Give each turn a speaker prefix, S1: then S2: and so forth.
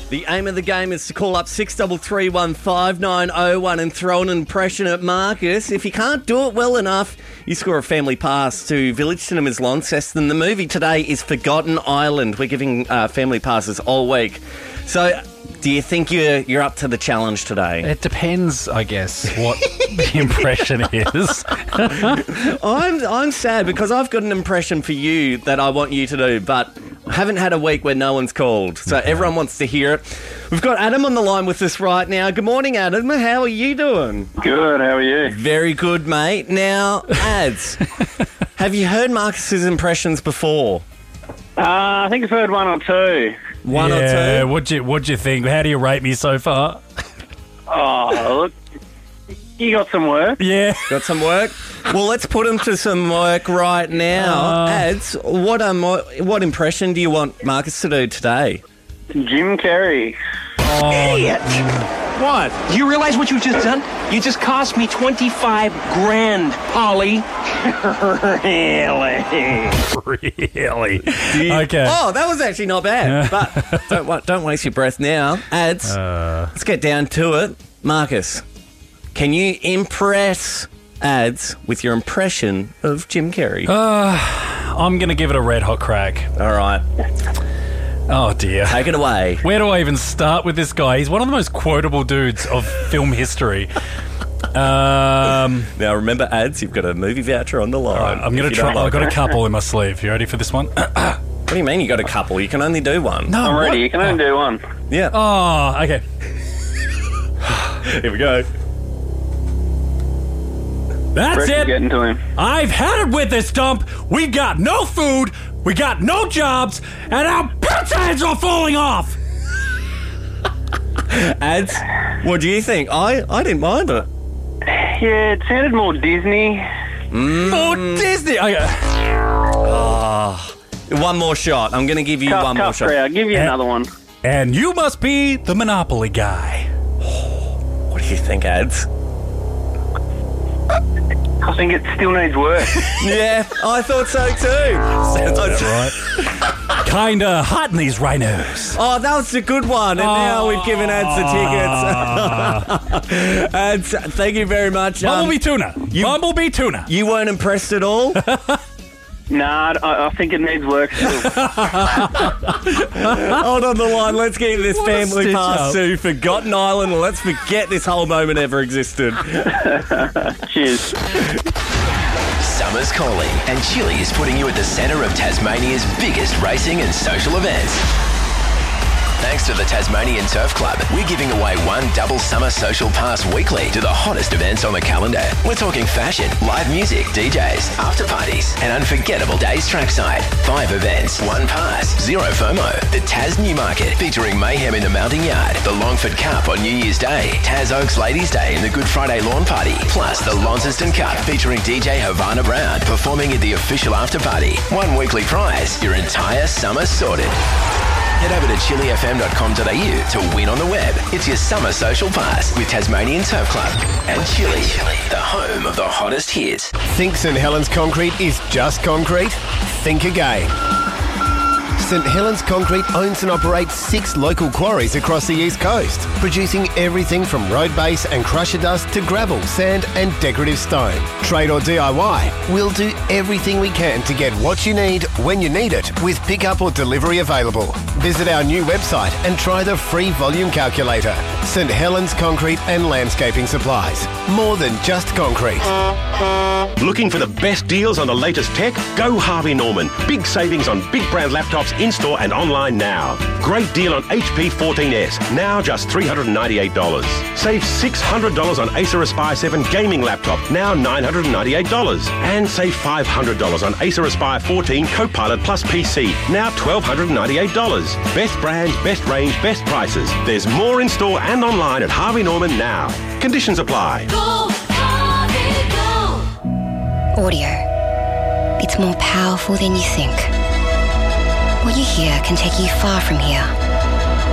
S1: The aim of the game is to call up 63315901 and throw an impression at Marcus. If you can't do it well enough, you score a family pass to Village Cinemas Launceston. The movie today is Forgotten Island. We're giving family passes all week. So, do you think you're up to the challenge today?
S2: It depends, I guess, what the impression is.
S1: I'm sad because I've got an impression for you that I want you to do, but I haven't had a week where no one's called, so everyone wants to hear it. We've got Adam on the line with us right now. Good morning, Adam. How are you doing?
S3: Good, how are you?
S1: Very good, mate. Now, Ads, have you heard Marcus's impressions before?
S3: I think I've heard one or two.
S1: One or two?
S2: What'd you think? How do you rate me so far?
S3: Oh, look, you got some work.
S2: Yeah.
S1: Got some work? Well, let's put him to some work right now. Ads, what impression do you want Marcus to do today?
S3: Jim Carrey.
S4: Idiot!
S1: What?
S4: Do you realize what you've just done? You just cost me 25 grand, Polly.
S3: Really?
S2: Really? Okay.
S1: Oh, that was actually not bad. But don't waste your breath now. Ads, let's get down to it. Marcus, can you impress Ads with your impression of Jim Carrey?
S2: I'm going to give it a red hot crack.
S1: All right.
S2: Oh, dear.
S1: Take it away.
S2: Where do I even start with this guy? He's one of the most quotable dudes of film history.
S1: Now, remember, Ads, you've got a movie voucher on the line.
S2: All right, I'm going to try. I've got a couple in my sleeve. You ready for this one?
S1: What do you mean you got a couple? You can only do one.
S2: No,
S3: I'm ready, you can only do one.
S1: Yeah.
S2: Oh, okay.
S1: Here we go.
S2: That's
S3: Brett's
S2: it.
S3: getting to him.
S2: I've had it with this dump. We got no food, we got no jobs, and our pizza heads are falling off.
S1: Ads, what do you think? I didn't mind it.
S3: Yeah, it sounded more Disney.
S2: Oh, Disney.
S1: One more shot. I'm going to give you one more
S3: Tough
S1: shot.
S3: crowd. Give you another one.
S2: And you must be the Monopoly guy.
S1: What do you think, Ads?
S3: I think it still needs work.
S1: Yeah, I thought so too.
S2: Sounds about right. Kinda hot in these rhinos.
S1: Oh, that was a good one. And now we've given Ads the tickets. Ads, thank you very much.
S2: Bumblebee tuna. Bumblebee tuna.
S1: You weren't impressed at all?
S3: Nah, I think it needs work still.
S1: Hold on the line. Let's get this
S2: What a
S1: family
S2: stitch
S1: pass
S2: up.
S1: to Forgotten Island and let's forget this whole moment ever existed.
S3: Cheers.
S5: Summer's calling, and Chili is putting you at the centre of Tasmania's biggest racing and social events. Thanks to the Tasmanian Turf Club, we're giving away one double summer social pass weekly to the hottest events on the calendar. We're talking fashion, live music, DJs, after parties, and unforgettable days trackside. 5 events, 1 pass, 0 FOMO. The Tas Newmarket, featuring mayhem in the Mounting Yard, the Longford Cup on New Year's Day, Tas Oaks Ladies' Day and the Good Friday Lawn Party, plus the Launceston Cup, featuring DJ Havana Brown, performing at the official after party. 1 weekly prize, your entire summer sorted. Head over to chilifm.com.au to win on the web. It's your summer social pass with Tasmanian Turf Club and Chili, the home of the hottest hits.
S6: Think St Helens Concrete is just concrete? Think again. St Helens Concrete owns and operates 6 local quarries across the East Coast, producing everything from road base and crusher dust to gravel, sand and decorative stone. Trade or DIY, we'll do everything we can to get what you need when you need it, with pickup or delivery available. Visit our new website and try the free volume calculator. St Helens Concrete and Landscaping Supplies. More than just concrete.
S7: Looking for the best deals on the latest tech? Go Harvey Norman. Big savings on big brand laptops in-store and online now. Great deal on HP 14S, now just $398. Save $600 on Acer Aspire 7 gaming laptop, now $998. And save $500 on Acer Aspire 14 Copilot Plus PC, now $1,298. Best brands, best range, best prices. There's more in store and online at Harvey Norman now. Conditions apply.
S8: Audio. It's more powerful than you think. What you hear can take you far from here.